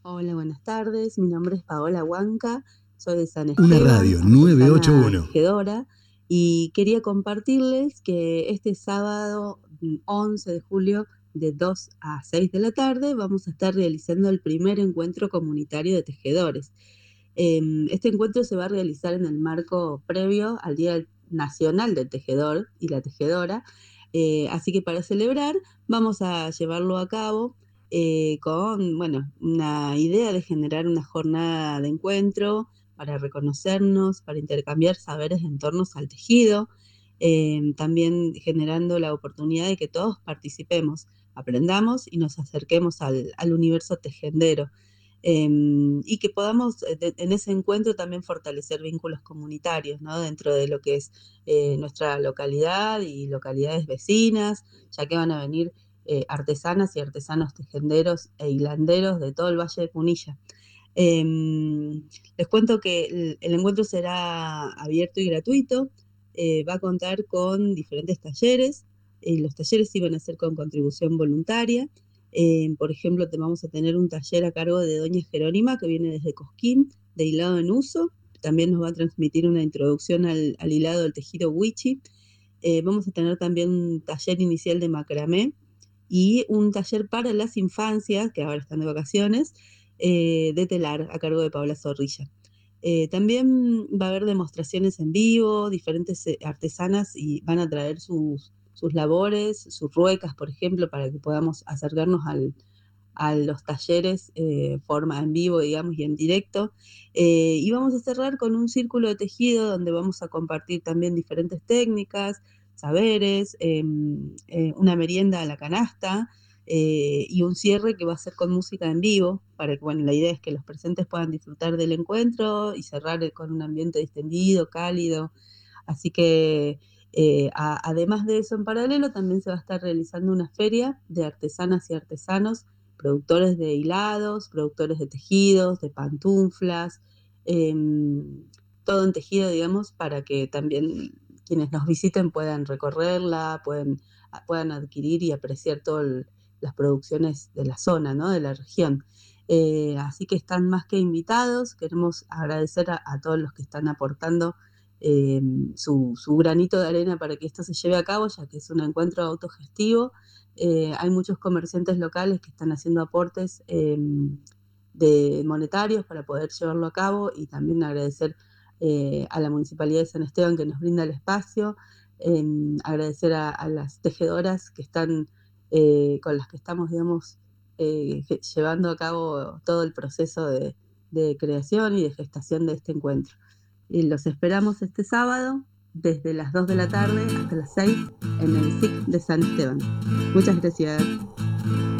Hola, buenas tardes. Mi nombre es Paola Huanca, soy de San Una Esteban, radio artesana 981. tejedora, y quería compartirles que este sábado 11 de julio de 2 a 6 de la tarde vamos a estar realizando el primer encuentro comunitario de tejedores. Este encuentro se va a realizar en el marco previo al Día Nacional del Tejedor y la Tejedora, así que para celebrar vamos a llevarlo a cabo con, bueno, una idea de generar una jornada de encuentro para reconocernos, para intercambiar saberes en torno al tejido, también generando la oportunidad de que todos participemos, aprendamos y nos acerquemos al universo tejedero. Y que podamos en ese encuentro también fortalecer vínculos comunitarios, ¿no? Dentro de lo que es nuestra localidad y localidades vecinas, ya que van a venir artesanas y artesanos tejenderos e hilanderos de todo el Valle de Punilla. Les cuento que el encuentro será abierto y gratuito, va a contar con diferentes talleres, los talleres sí van a ser con contribución voluntaria. Por ejemplo, vamos a tener un taller a cargo de doña Jerónima, que viene desde Cosquín, de hilado en uso. También nos va a transmitir una introducción al hilado del tejido wichi. Vamos a tener también un taller inicial de macramé y un taller para las infancias, que ahora están de vacaciones, de telar a cargo de Paula Zorrilla. También va a haber demostraciones en vivo, diferentes artesanas y van a traer sus labores, sus ruecas, por ejemplo, para que podamos acercarnos a los talleres forma en vivo, digamos, y en directo. Y vamos a cerrar con un círculo de tejido donde vamos a compartir también diferentes técnicas, saberes, una merienda a la canasta y un cierre que va a ser con música en vivo, para que, bueno, la idea es que los presentes puedan disfrutar del encuentro y cerrar con un ambiente distendido, cálido. Así que además de eso, en paralelo, también se va a estar realizando una feria de artesanas y artesanos, productores de hilados, productores de tejidos, de pantuflas, eh, todo en tejido, digamos, para que también quienes nos visiten puedan recorrerla, puedan adquirir y apreciar todas las producciones de la zona, ¿no? De la región. Así que están más que invitados. Queremos agradecer a todos los que están aportando eh, su granito de arena para que esto se lleve a cabo, ya que es un encuentro autogestivo. Hay muchos comerciantes locales que están haciendo aportes de monetarios para poder llevarlo a cabo, y también agradecer a la Municipalidad de San Esteban que nos brinda el espacio, agradecer a las tejedoras que están, con las que estamos, digamos, llevando a cabo todo el proceso de creación y de gestación de este encuentro. Y los esperamos este sábado desde las 2 de la tarde hasta las 6 en el SIC de San Esteban. Muchas gracias.